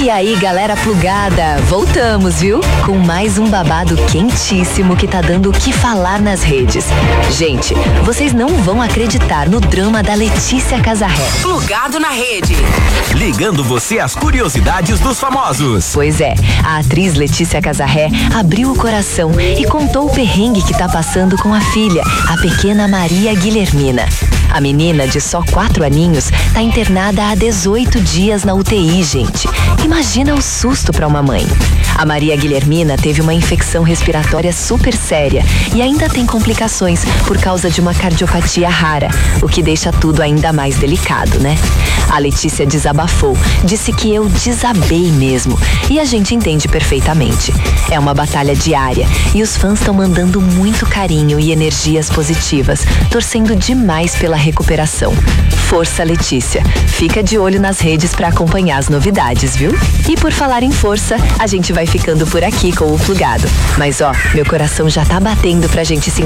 E aí, galera plugada, voltamos, viu? Com mais um babado quentíssimo que tá dando o que falar nas redes. Gente, vocês não vão acreditar no drama da Letícia Casarré. Plugado na rede. Ligando você às curiosidades dos famosos. Pois é, a atriz Letícia Casarré abriu o coração e contou o perrengue que tá passando com a filha, a pequena Maria Guilhermina. A menina, de só 4 aninhos, tá internada há 18 dias na UTI, gente. Imagina o susto pra uma mãe. A Maria Guilhermina teve uma infecção respiratória super séria e ainda tem complicações por causa de uma cardiopatia rara, o que deixa tudo ainda mais delicado, né? A Letícia desabafou, disse que eu desabei mesmo, e a gente entende perfeitamente. É uma batalha diária e os fãs estão mandando muito carinho e energias positivas, torcendo demais pela recuperação. Força, Letícia. Fica de olho nas redes para acompanhar as novidades, viu? E por falar em força, a gente vai ficando por aqui com o Plugado. Mas ó, meu coração já tá batendo pra gente se